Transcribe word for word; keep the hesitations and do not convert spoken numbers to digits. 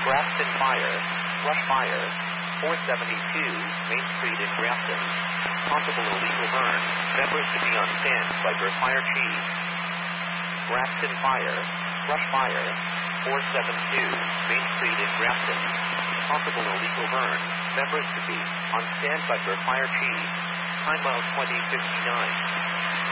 Grafton Fire. Brush fire. four seventy-two Main Street in Grafton. Possible illegal burn. Members to be on standby for fire chief. Grafton Fire. Brush fire. four seventy-two Main Street in Grafton. Possible illegal burn. Members to be on standby for fire chief. Time of twenty fifty-nine.